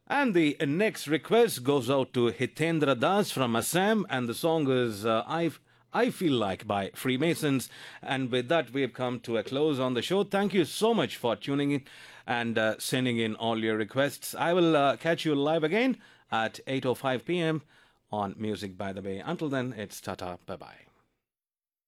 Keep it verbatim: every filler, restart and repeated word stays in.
And the next request goes out to Hitendra Das from Assam, and the song is uh, I, I Feel Like by Freemasons. And with that, we have come to a close on the show. Thank you so much for tuning in and uh, sending in all your requests. I will uh, catch you live again at eight oh five p m on Music by the Bay. Until then, it's Tata. Bye bye.